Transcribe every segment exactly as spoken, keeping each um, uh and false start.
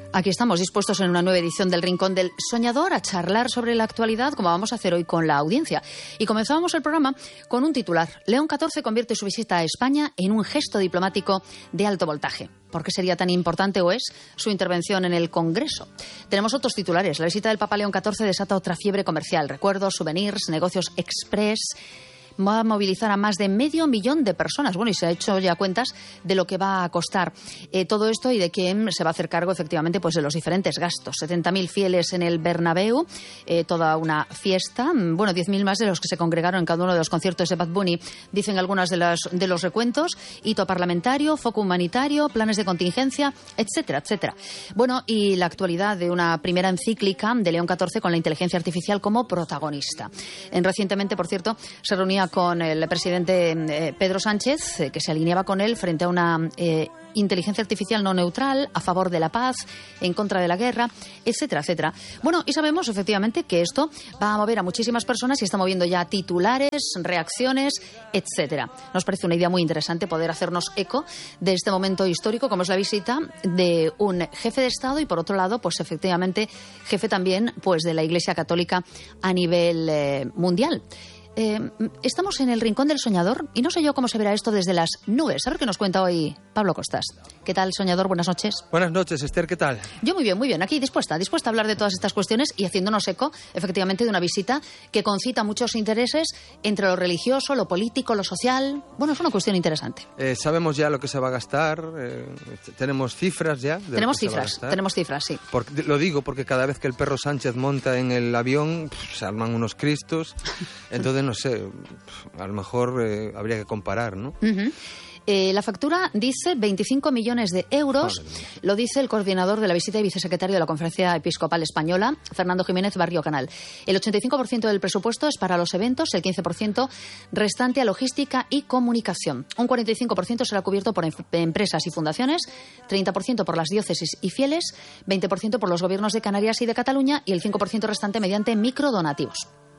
Aquí estamos dispuestos en una nueva edición del Rincón del Soñador a charlar sobre la actualidad, como vamos a hacer hoy con la audiencia. Y comenzábamos el programa con un titular. León catorce convierte su visita a España en un gesto diplomático de alto voltaje. ¿Por qué sería tan importante o es su intervención en el Congreso? Tenemos otros titulares. La visita del Papa León catorce desata otra fiebre comercial. Recuerdos, souvenirs, negocios express. Va a movilizar a más de medio millón de personas. Bueno, y se ha hecho ya cuentas de lo que va a costar eh, todo esto y de quién se va a hacer cargo efectivamente pues de los diferentes gastos. setenta mil fieles en el Bernabéu, eh, toda una fiesta. Bueno, diez mil más de los que se congregaron en cada uno de los conciertos de Bad Bunny, dicen algunas de, las, de los recuentos. Hito parlamentario, foco humanitario, planes de contingencia, etcétera, etcétera. Bueno, y la actualidad de una primera encíclica de León catorce con la inteligencia artificial como protagonista. En, recientemente, por cierto, se reunía con el presidente eh, Pedro Sánchez, eh, que se alineaba con él frente a una eh, inteligencia artificial no neutral, a favor de la paz, en contra de la guerra, etcétera, etcétera. Bueno, y sabemos efectivamente que esto va a mover a muchísimas personas y está moviendo ya titulares, reacciones, etcétera. Nos parece una idea muy interesante poder hacernos eco de este momento histórico, como es la visita de un jefe de Estado y, por otro lado, pues efectivamente, jefe también pues de la Iglesia Católica a nivel eh, mundial. Eh, estamos en el Rincón del Soñador y no sé yo cómo se verá esto desde las nubes. A ver qué nos cuenta hoy Pablo Costas. ¿Qué tal, Soñador? Buenas noches. Buenas noches, Esther, ¿qué tal? Yo muy bien, muy bien. Aquí dispuesta, dispuesta a hablar de todas estas cuestiones y haciéndonos eco, efectivamente, de una visita que concita muchos intereses entre lo religioso, lo político, lo social. Bueno, es una cuestión interesante. Eh, sabemos ya lo que se va a gastar, eh, tenemos cifras ya. De tenemos lo que cifras, se va a tenemos cifras, sí. Porque, lo digo porque cada vez que el perro Sánchez monta en el avión, pff, se arman unos cristos. Entonces, no sé, pff, a lo mejor eh, habría que comparar, ¿no? Uh-huh. Eh, la factura dice veinticinco millones de euros, lo dice el coordinador de la visita y vicesecretario de la Conferencia Episcopal Española, Fernando Jiménez Barrio Canal. El ochenta y cinco por ciento del presupuesto es para los eventos, el quince por ciento restante a logística y comunicación. Un cuarenta y cinco por ciento será cubierto por em- empresas y fundaciones, treinta por ciento por las diócesis y fieles, veinte por ciento por los gobiernos de Canarias y de Cataluña y el cinco por ciento restante mediante microdonativos.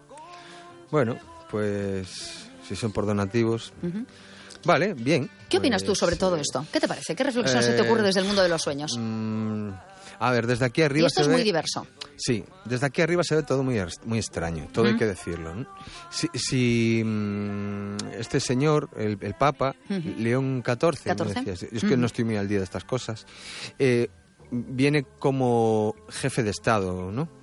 Bueno, pues si son por donativos... Uh-huh. Vale, bien. ¿Qué opinas pues, tú sobre todo esto? ¿Qué te parece? ¿Qué reflexión eh, se te ocurre desde el mundo de los sueños? Mmm, a ver, desde aquí arriba y esto se es ve... muy diverso. Sí, desde aquí arriba se ve todo muy, muy extraño, todo uh-huh. hay que decirlo, ¿no? Si, si mmm, este señor, el, el Papa, uh-huh. León catorce, ¿catorce? Me decías, es que uh-huh. no estoy muy al día de estas cosas, eh, viene como jefe de Estado, ¿no?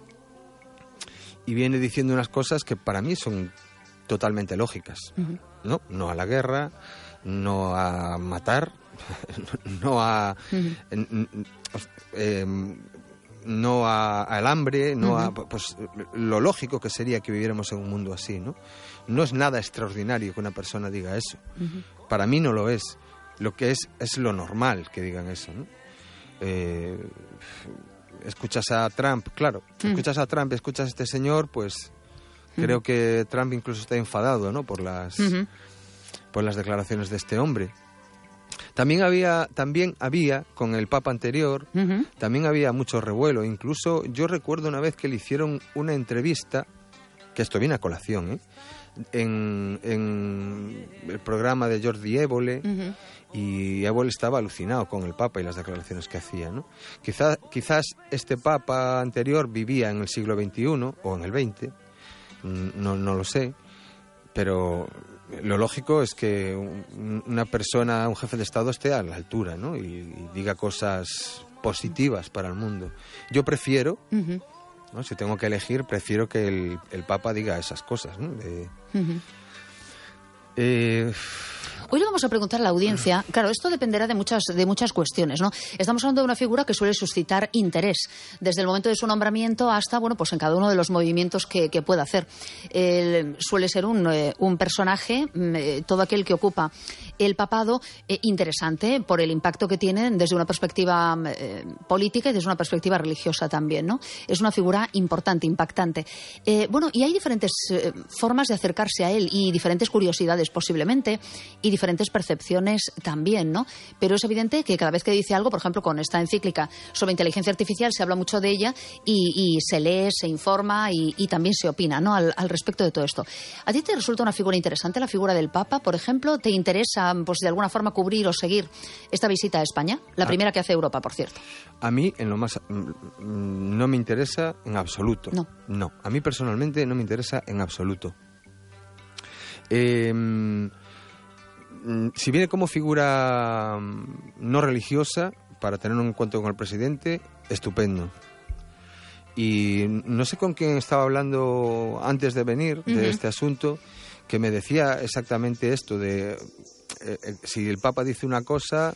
Y viene diciendo unas cosas que para mí son totalmente lógicas, uh-huh. ¿no? No a la guerra, no a matar, no a uh-huh. eh, no a, al hambre, no uh-huh. a pues lo lógico que sería que viviéramos en un mundo así, ¿no? No es nada extraordinario que una persona diga eso. Uh-huh. Para mí no lo es. Lo que es es lo normal que digan eso, ¿no? Eh, escuchas a Trump, claro, uh-huh. escuchas a Trump, escuchas a este señor, pues uh-huh. creo que Trump incluso está enfadado, ¿no? Por las uh-huh. por las declaraciones de este hombre. También había, también había con el Papa anterior, uh-huh. también había mucho revuelo. Incluso yo recuerdo una vez que le hicieron una entrevista, que esto viene a colación, ¿eh? en, en el programa de Jordi Évole, uh-huh. y Évole estaba alucinado con el Papa y las declaraciones que hacía, ¿no? Quizás, quizás este Papa anterior vivía en el siglo veintiuno o en el veinte, no, no lo sé, pero lo lógico es que una persona, un jefe de Estado esté a la altura, ¿no? Y, y diga cosas positivas para el mundo. Yo prefiero, uh-huh. ¿no? Si tengo que elegir, prefiero que el, el Papa diga esas cosas, ¿no? De, uh-huh. eh, Hoy le vamos a preguntar a la audiencia, claro, esto dependerá de muchas, de muchas cuestiones, ¿no? Estamos hablando de una figura que suele suscitar interés, desde el momento de su nombramiento hasta, bueno, pues en cada uno de los movimientos que, que pueda hacer. Eh, suele ser un, eh, un personaje, eh, todo aquel que ocupa el papado, eh, interesante por el impacto que tiene desde una perspectiva eh, política y desde una perspectiva religiosa también, ¿no? Es una figura importante, impactante. Eh, bueno, y hay diferentes eh, formas de acercarse a él y diferentes curiosidades posiblemente, y diferentes veces percepciones también, ¿no? Pero es evidente que cada vez que dice algo, por ejemplo, con esta encíclica sobre inteligencia artificial, se habla mucho de ella y, y se lee, se informa y, y también se opina, ¿no? Al, al respecto de todo esto. ¿A ti te resulta una figura interesante la figura del Papa, por ejemplo? ¿Te interesa, pues, de alguna forma cubrir o seguir esta visita a España? La primera que hace Europa, por cierto. A mí, en lo más... no me interesa en absoluto. No. No, a mí personalmente no me interesa en absoluto. Eh, si viene como figura no religiosa, para tener un encuentro con el presidente, estupendo. Y no sé con quién estaba hablando antes de venir de uh-huh. este asunto, que me decía exactamente esto de eh, eh, si el Papa dice una cosa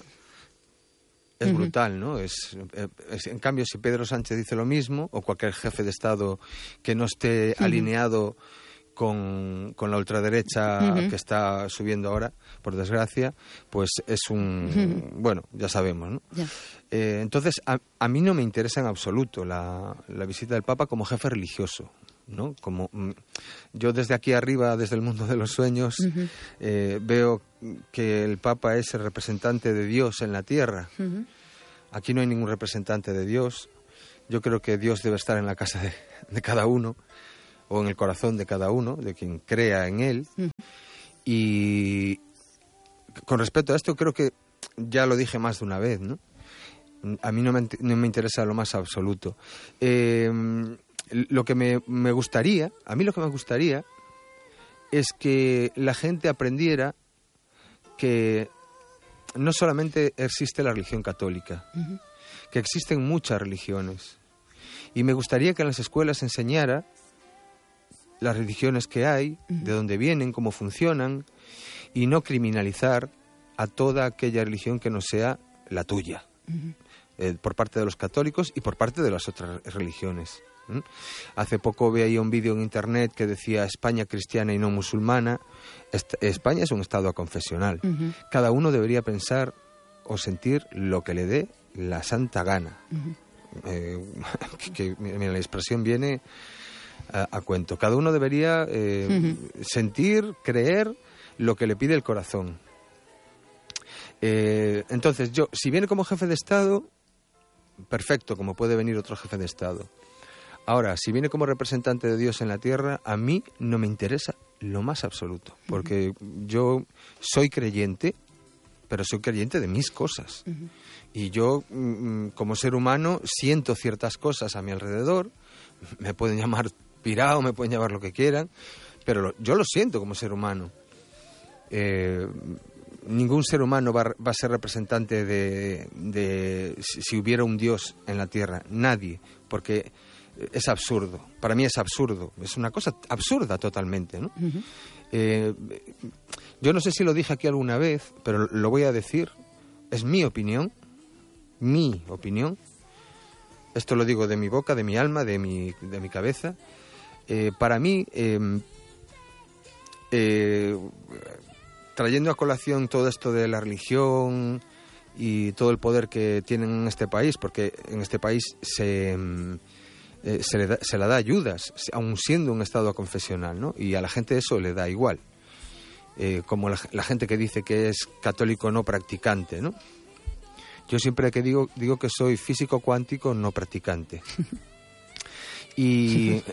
es uh-huh. brutal, ¿no? Es, es, en cambio, si Pedro Sánchez dice lo mismo, o cualquier jefe de Estado que no esté uh-huh. alineado con, con la ultraderecha uh-huh. que está subiendo ahora, por desgracia, pues es un... Uh-huh. Bueno, ya sabemos, ¿no? Yeah. Eh, entonces, a, a mí no me interesa en absoluto la, la visita del Papa como jefe religioso, ¿no? Como yo desde aquí arriba, desde el mundo de los sueños, uh-huh. eh, veo que el Papa es el representante de Dios en la tierra. Uh-huh. Aquí no hay ningún representante de Dios. Yo creo que Dios debe estar en la casa de, de cada uno, o en el corazón de cada uno, de quien crea en él. Uh-huh. Y con respecto a esto, creo que ya lo dije más de una vez, ¿no? A mí no me, no me interesa lo más absoluto. Eh, lo que me, me gustaría, a mí lo que me gustaría es que la gente aprendiera que no solamente existe la religión católica, uh-huh. que existen muchas religiones. Y me gustaría que en las escuelas se enseñara las religiones que hay, uh-huh. de dónde vienen, cómo funcionan, y no criminalizar a toda aquella religión que no sea la tuya. Uh-huh. Eh, por parte de los católicos y por parte de las otras religiones. ¿Mm? Hace poco veía un vídeo en internet que decía España cristiana y no musulmana. Est- España es un estado aconfesional. Uh-huh. Cada uno debería pensar o sentir lo que le dé la santa gana. Uh-huh. Eh, que, que mira, la expresión viene a, a cuento. Cada uno debería eh, uh-huh. sentir, creer lo que le pide el corazón. Eh, entonces, yo, si viene como jefe de Estado, perfecto, como puede venir otro jefe de Estado. Ahora, si viene como representante de Dios en la tierra, a mí no me interesa lo más absoluto, porque uh-huh. yo soy creyente, pero soy creyente de mis cosas. Uh-huh. Y yo, mm, como ser humano, siento ciertas cosas a mi alrededor. Me pueden llamar pirao, me pueden llamar lo que quieran, pero lo, yo lo siento como ser humano. Eh... Ningún ser humano va, va a ser representante de, de si, si hubiera un Dios en la tierra. Nadie, porque es absurdo. Para mí es absurdo. Es una cosa absurda totalmente, ¿no? Uh-huh. Eh, yo no sé si lo dije aquí alguna vez, pero lo voy a decir. Es mi opinión. Mi opinión. Esto lo digo de mi boca, de mi alma, de mi, de mi cabeza. Eh, para mí... Eh, eh, trayendo a colación todo esto de la religión y todo el poder que tienen en este país, porque en este país se, eh, se, le da, se le da ayudas, aun siendo un estado confesional, ¿no? Y a la gente eso le da igual. Eh, como la, la gente que dice que es católico no practicante, ¿no? Yo siempre que digo, digo que soy físico cuántico no practicante. Y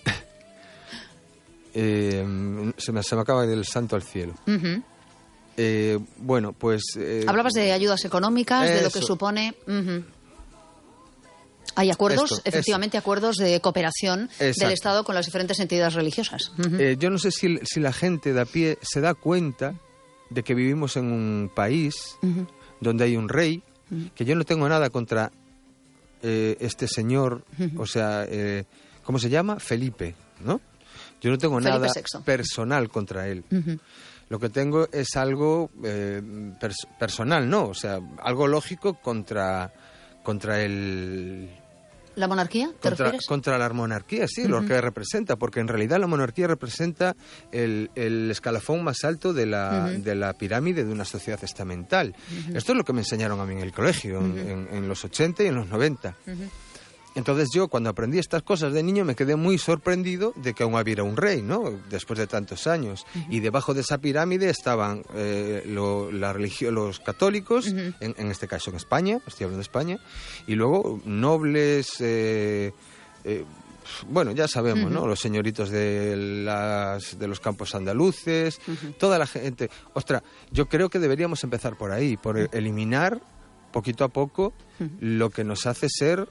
eh, se, me, se me acaba el santo al cielo. Uh-huh. Eh, bueno, pues... Eh, Hablabas de ayudas económicas, eso. De lo que supone... Uh-huh. Hay acuerdos, Esto, efectivamente, eso. acuerdos de cooperación Exacto. del Estado con las diferentes entidades religiosas. Uh-huh. Eh, yo no sé si, si la gente de a pie se da cuenta de que vivimos en un país uh-huh. donde hay un rey, uh-huh. que yo no tengo nada contra eh, este señor, uh-huh. o sea, eh, ¿cómo se llama? Felipe, ¿no? Yo no tengo Felipe nada sexto. personal contra él. Uh-huh. Lo que tengo es algo eh, pers- personal, ¿no? O sea, algo lógico contra, contra el... ¿La monarquía? ¿Te contra, refieres? Contra la monarquía, sí, uh-huh. lo que representa, porque en realidad la monarquía representa el, el escalafón más alto de la, uh-huh. de la pirámide de una sociedad estamental. Uh-huh. Esto es lo que me enseñaron a mí en el colegio, uh-huh. en, en los ochenta y en los noventa. Uh-huh. Entonces yo, cuando aprendí estas cosas de niño, me quedé muy sorprendido de que aún hubiera un rey, ¿no? Después de tantos años. Uh-huh. Y debajo de esa pirámide estaban eh, lo, la religión, los católicos, uh-huh. en, en este caso en España, estoy hablando de España, y luego nobles, eh, eh, bueno, ya sabemos, uh-huh. ¿no? Los señoritos de, las, de los campos andaluces, uh-huh. toda la gente. Ostras, yo creo que deberíamos empezar por ahí, por uh-huh. eliminar poquito a poco uh-huh. lo que nos hace ser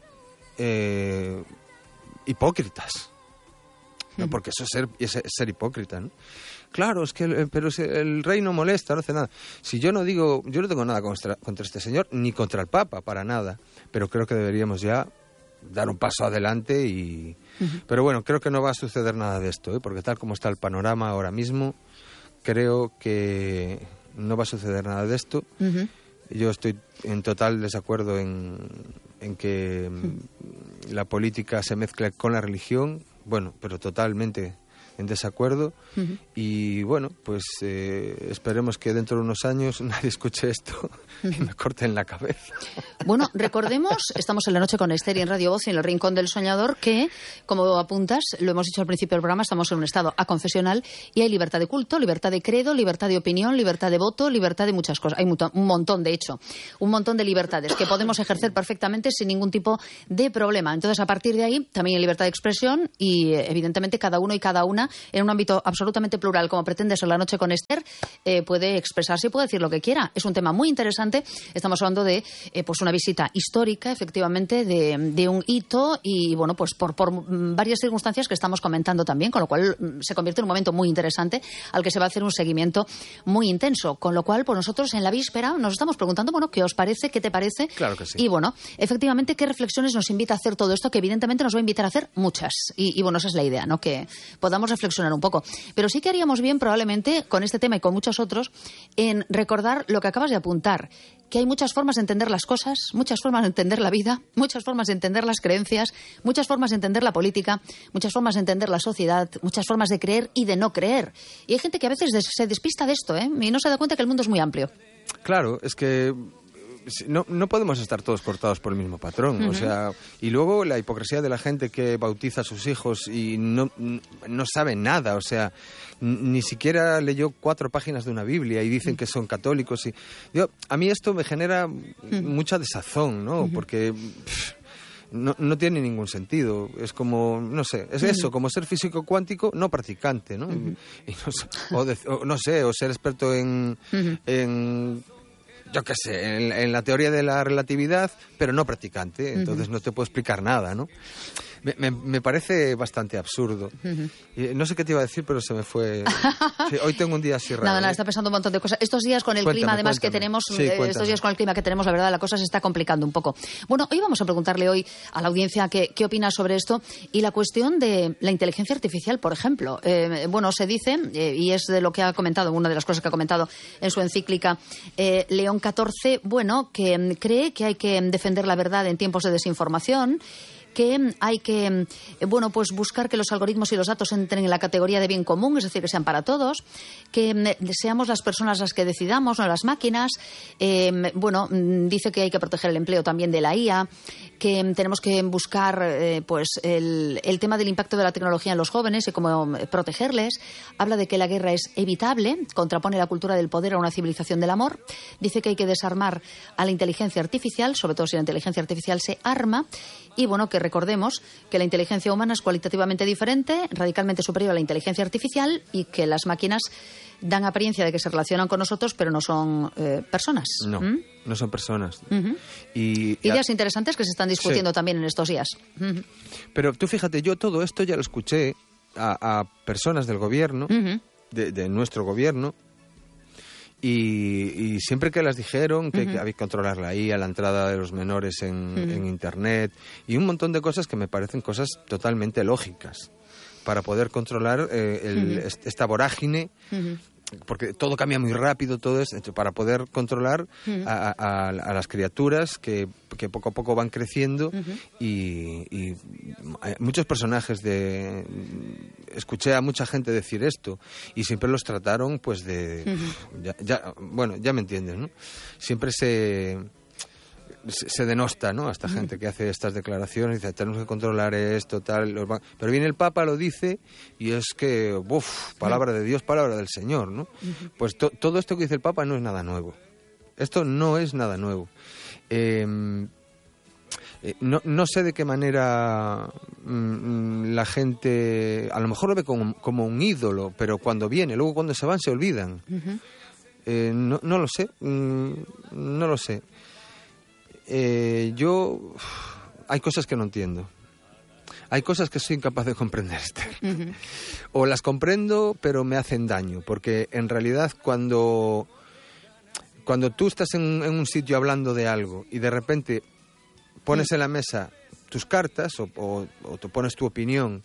Eh, hipócritas, ¿no? Mm. Porque eso es ser, es ser hipócrita, ¿no? Claro, es que el, pero el rey no molesta, no hace nada. Si yo no digo, yo no tengo nada contra, contra este señor, ni contra el Papa, para nada, pero creo que deberíamos ya dar un paso adelante y... Uh-huh. Pero bueno, creo que no va a suceder nada de esto, ¿eh? Porque tal como está el panorama ahora mismo, creo que no va a suceder nada de esto. Uh-huh. Yo estoy en total desacuerdo en, en que mm. la política se mezcle con la religión, bueno, pero totalmente en desacuerdo. Uh-huh. Y bueno, pues eh, esperemos que dentro de unos años nadie escuche esto uh-huh. y me corten la cabeza. Bueno, recordemos, estamos en La Noche con Esther y en Radio Voz y en el Rincón del Soñador, que, como apuntas, lo hemos dicho al principio del programa, estamos en un estado aconfesional y hay libertad de culto, libertad de credo, libertad de opinión, libertad de voto, libertad de muchas cosas. Hay un montón, de hecho, un montón de libertades que podemos ejercer perfectamente sin ningún tipo de problema. Entonces, a partir de ahí, también hay libertad de expresión y, evidentemente, cada uno y cada una, en un ámbito absolutamente plural, como pretende ser La Noche con Esther, eh, puede expresarse y puede decir lo que quiera. Es un tema muy interesante. Estamos hablando de eh, pues una visita histórica, efectivamente, de, de un hito y, bueno, pues por, por varias circunstancias que estamos comentando también, con lo cual se convierte en un momento muy interesante al que se va a hacer un seguimiento muy intenso. Con lo cual, pues nosotros en la víspera nos estamos preguntando, bueno, ¿qué os parece? ¿Qué te parece? Claro que sí. Y, bueno, efectivamente, ¿qué reflexiones nos invita a hacer todo esto? Que evidentemente nos va a invitar a hacer muchas. Y, y bueno, esa es la idea, ¿no? Que podamos reflexionar un poco. Pero sí que haríamos bien, probablemente, con este tema y con muchos otros, en recordar lo que acabas de apuntar, que hay muchas formas de entender las cosas, muchas formas de entender la vida, muchas formas de entender las creencias, muchas formas de entender la política, muchas formas de entender la sociedad, muchas formas de creer y de no creer. Y hay gente que a veces se despista de esto, ¿eh? Y no se da cuenta que el mundo es muy amplio. Claro, es que... No, no podemos estar todos cortados por el mismo patrón, uh-huh. o sea, y luego la hipocresía de la gente que bautiza a sus hijos y no, no sabe nada, o sea, ni siquiera leyó cuatro páginas de una Biblia y dicen uh-huh. que son católicos y yo, a mí esto me genera uh-huh. mucha desazón, ¿no? Uh-huh. Porque pff, no, no tiene ningún sentido, es como, no sé, es uh-huh. eso, como ser físico cuántico no practicante, ¿no? Uh-huh. Y no sé, o, de, o no sé, o ser experto en... Uh-huh. en yo qué sé, en, en la teoría de la relatividad, pero no practicante, entonces uh-huh. no te puedo explicar nada, ¿no? Me, me, me parece bastante absurdo. Uh-huh. Y no sé qué te iba a decir, pero se me fue... Sí, hoy tengo un día así raro. Nada, nada, está pensando un montón de cosas. Estos días con el cuéntame, clima, además, cuéntame. que tenemos, sí, eh, estos días con el clima que tenemos, la verdad, la cosa se está complicando un poco. Bueno, hoy vamos a preguntarle hoy a la audiencia qué, qué opina sobre esto y la cuestión de la inteligencia artificial, por ejemplo. Eh, bueno, se dice, eh, y es de lo que ha comentado, una de las cosas que ha comentado en su encíclica eh, León catorce, bueno, que cree que hay que defender la verdad en tiempos de desinformación, que hay que, bueno, pues buscar que los algoritmos y los datos entren en la categoría de bien común, es decir, que sean para todos, que seamos las personas las que decidamos, no las máquinas. Eh, bueno, dice que hay que proteger el empleo también de la I A, que tenemos que buscar eh, pues el, el tema del impacto de la tecnología en los jóvenes y cómo protegerles. Habla de que la guerra es evitable, contrapone la cultura del poder a una civilización del amor. Dice que hay que desarmar a la inteligencia artificial, sobre todo si la inteligencia artificial se arma. Y bueno, que recordemos que la inteligencia humana es cualitativamente diferente, radicalmente superior a la inteligencia artificial y que las máquinas dan apariencia de que se relacionan con nosotros, pero no son eh, personas. No, ¿Mm? no son personas. Uh-huh. Y, Ideas a... interesantes que se están discutiendo sí. también en estos días. Uh-huh. Pero tú fíjate, yo todo esto ya lo escuché a, a personas del gobierno, uh-huh. de, de nuestro gobierno, Y, y siempre que las dijeron que, uh-huh. que había que controlar la I A, la entrada de los menores en, uh-huh. en Internet y un montón de cosas que me parecen cosas totalmente lógicas para poder controlar eh, el, uh-huh. est- esta vorágine, uh-huh. porque todo cambia muy rápido, todo es para poder controlar uh-huh. a, a, a las criaturas que, que poco a poco van creciendo uh-huh. y, y muchos personajes de... Escuché a mucha gente decir esto y siempre los trataron pues de... Uh-huh. Ya, ya, bueno, ya me entiendes, ¿no? Siempre se... se, se denosta, ¿no?, a esta gente que hace estas declaraciones, dice, tenemos que controlar esto, tal, los ban-". Pero viene el Papa, lo dice, y es que, uff, palabra de Dios, palabra del Señor, ¿no? Uh-huh. Pues to, todo esto que dice el Papa no es nada nuevo. Esto no es nada nuevo. Eh, eh, no, no sé de qué manera mm, la gente, a lo mejor lo ve como, como un ídolo, pero cuando viene, luego cuando se van se olvidan. Uh-huh. Eh, no, no lo sé, mm, no lo sé. Eh, yo... Hay cosas que no entiendo. Hay cosas que soy incapaz de comprender, Esther. Uh-huh. O las comprendo, pero me hacen daño. Porque en realidad cuando, cuando tú estás en, en un sitio hablando de algo y de repente pones en la mesa tus cartas o, o, o tú pones tu opinión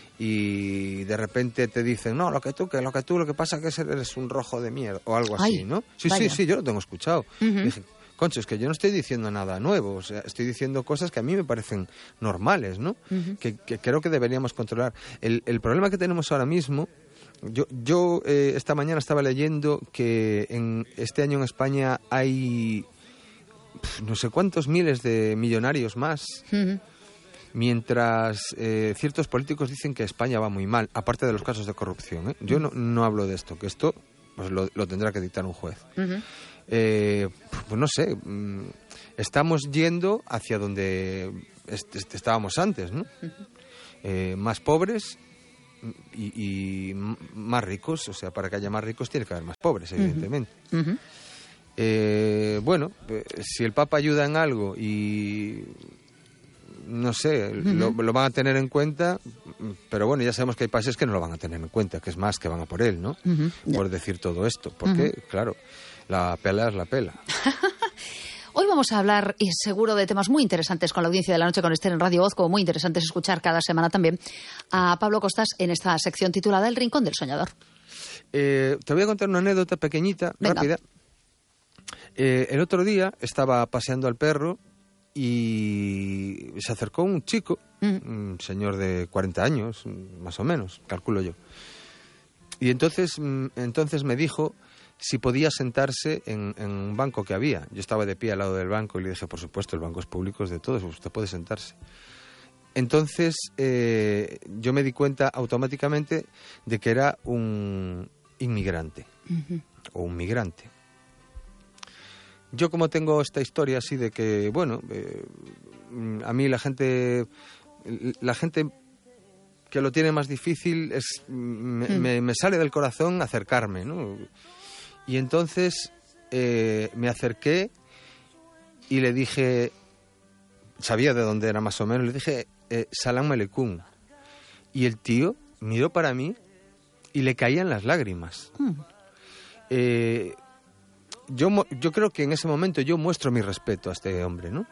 y de repente te dicen, no, lo que tú, que lo que tú, lo que pasa es que eres un rojo de mierda o algo así, Ay, ¿no? Sí, vaya. sí, sí, yo lo tengo escuchado. Uh-huh. Dije, concho, es que yo no estoy diciendo nada nuevo, o sea, estoy diciendo cosas que a mí me parecen normales, ¿no? Uh-huh. Que, que creo que deberíamos controlar. El, el problema que tenemos ahora mismo, yo, yo eh, esta mañana estaba leyendo que en este año en España hay pf, no sé cuántos miles de millonarios más, uh-huh. mientras eh, ciertos políticos dicen que España va muy mal, aparte de los casos de corrupción, ¿eh? Yo no, no hablo de esto, que esto pues lo, lo tendrá que dictar un juez. Uh-huh. Eh, pues no sé, estamos yendo hacia donde est- est- estábamos antes, ¿no? Uh-huh. Eh, más pobres y, y más ricos, o sea, para que haya más ricos tiene que haber más pobres, evidentemente. Uh-huh. Eh, bueno, si el Papa ayuda en algo y no sé, uh-huh. lo, lo van a tener en cuenta, pero bueno, ya sabemos que hay países que no lo van a tener en cuenta, que es más que van a por él, ¿no? Uh-huh. Por yeah. decir todo esto, porque, uh-huh. claro, la pela es la pela. Hoy vamos a hablar, y seguro, de temas muy interesantes con la audiencia de la noche con Esther en Radio Voz, como muy interesantes escuchar cada semana también a Pablo Costas en esta sección titulada El Rincón del Soñador. Eh, te voy a contar una anécdota pequeñita, Venga. rápida. Eh, el otro día estaba paseando al perro y se acercó un chico, mm. un señor de cuarenta años, más o menos, calculo yo. Y entonces, entonces me dijo si podía sentarse en, en un banco que había. Yo estaba de pie al lado del banco y le dije, por supuesto, el banco es público, es de todos, usted puede sentarse. Entonces eh, yo me di cuenta automáticamente de que era un inmigrante, uh-huh. o un migrante. Yo como tengo esta historia así de que, bueno, eh, a mí la gente, la gente que lo tiene más difícil, es me, mm. me, me sale del corazón acercarme, ¿no? Y entonces eh, me acerqué y le dije, sabía de dónde era más o menos, le dije, eh, Salam Aleikum. Y el tío miró para mí y le caían las lágrimas. Mm. Eh, yo, yo creo que en ese momento yo muestro mi respeto a este hombre, ¿no?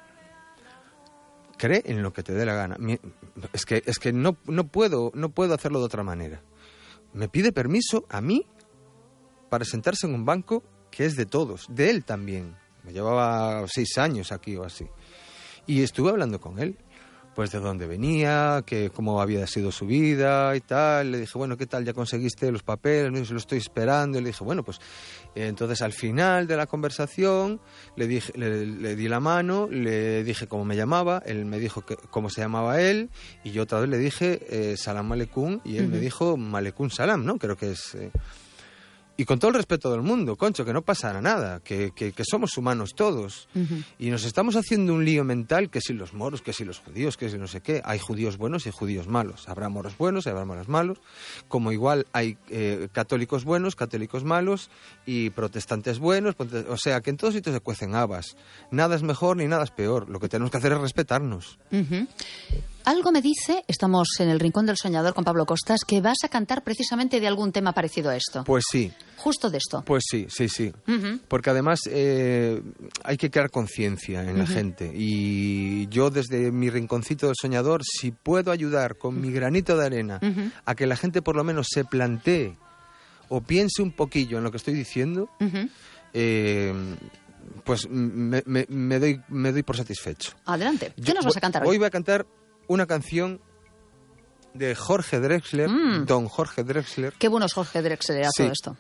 Cree en lo que te dé la gana. Es que, es que no, no, puedo, no puedo hacerlo de otra manera. Me pide permiso a mí para sentarse en un banco que es de todos, de él también. Me llevaba seis años aquí o así. Y estuve hablando con él, pues de dónde venía, que cómo había sido su vida y tal. Le dije, bueno, ¿qué tal? ¿Ya conseguiste los papeles? Me dice, lo estoy esperando. Y le dije, bueno, pues eh, entonces al final de la conversación le, dije, le, le di la mano, le dije cómo me llamaba, él me dijo que, cómo se llamaba él, y yo otra vez le dije eh, Salam Aleikum, y él uh-huh. me dijo Malekum Salam, ¿no? Creo que es... Eh, Y con todo el respeto del mundo, concho, que no pasará nada, que, que, que somos humanos todos. Uh-huh. Y nos estamos haciendo un lío mental, que si los moros, que si los judíos, que si no sé qué. Hay judíos buenos y judíos malos. Habrá moros buenos y habrá moros malos. Como igual hay eh, católicos buenos, católicos malos y protestantes buenos. O sea, que en todos sitios se cuecen habas. Nada es mejor ni nada es peor. Lo que tenemos que hacer es respetarnos. Uh-huh. Algo me dice, estamos en el Rincón del Soñador con Pablo Costas, que vas a cantar precisamente de algún tema parecido a esto. Pues sí. Justo de esto. Pues sí, sí, sí. Uh-huh. Porque además eh, hay que crear conciencia en uh-huh. la gente. Y yo desde mi rinconcito del soñador, si puedo ayudar con uh-huh. mi granito de arena uh-huh. a que la gente por lo menos se plantee o piense un poquillo en lo que estoy diciendo, uh-huh. eh, pues me, me, me, doy, me doy por satisfecho. Adelante. ¿Qué yo, nos vas a cantar hoy? Hoy voy a cantar una canción de Jorge Drexler, mm. don Jorge Drexler. Qué bueno es Jorge Drexler a sí. todo esto.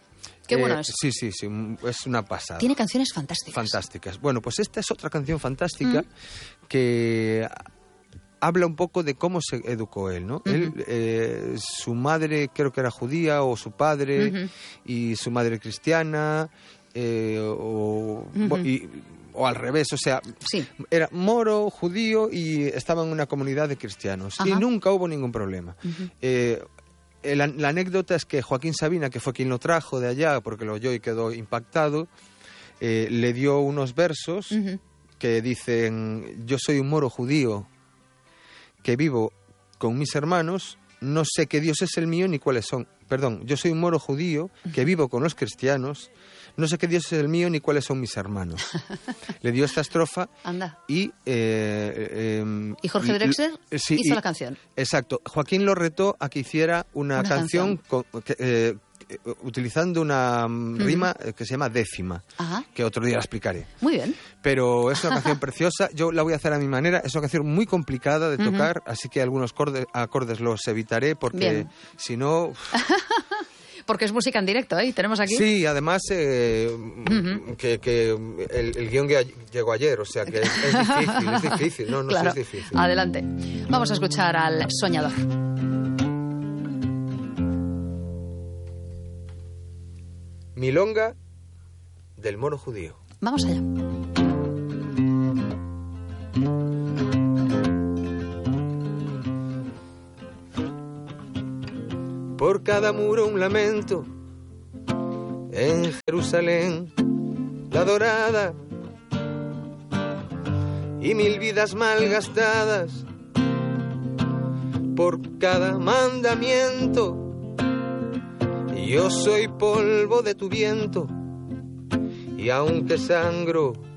Qué bueno eh, es. Sí, sí, sí, es una pasada. Tiene canciones fantásticas. Fantásticas. Bueno, pues esta es otra canción fantástica Mm. que habla un poco de cómo se educó él, ¿no? Uh-huh. Él, eh, su madre creo que era judía, o su padre, Uh-huh. y su madre cristiana, eh, o, Uh-huh. y, o al revés, o sea, Sí. era moro, judío, y estaba en una comunidad de cristianos. Ajá. Y nunca hubo ningún problema. Uh-huh. Eh, la, la anécdota es que Joaquín Sabina, que fue quien lo trajo de allá, porque lo oyó y quedó impactado, eh, le dio unos versos Uh-huh. que dicen: yo soy un moro judío que vivo con mis hermanos, no sé qué Dios es el mío ni cuáles son. Perdón, yo soy un moro judío que vivo con los cristianos, no sé qué Dios es el mío ni cuáles son mis hermanos. Le dio esta estrofa. Anda. Y, eh, eh, Y Jorge Drexler y- sí, hizo y- la canción. Exacto. Joaquín lo retó a que hiciera una, Una canción, canción. con- que, eh, eh, utilizando una mm, rima eh, que se llama décima, Ajá. que otro día la explicaré. Muy bien. Pero es una canción preciosa, yo la voy a hacer a mi manera, es una canción muy complicada de Ujú. tocar, así que algunos corde- acordes los evitaré porque Bien. si no... Porque es música en directo, ¿eh? Tenemos aquí. Sí, además eh, Ujú. que, que el, el guión que llegó ayer, o sea que es, es difícil, es difícil, no, no Claro. sí es difícil. Adelante. Vamos a escuchar al soñador. Milonga del moro judío. Vamos allá. Por cada muro un lamento, en Jerusalén la dorada, y mil vidas malgastadas por cada mandamiento. Yo soy polvo de tu viento, y aunque sangro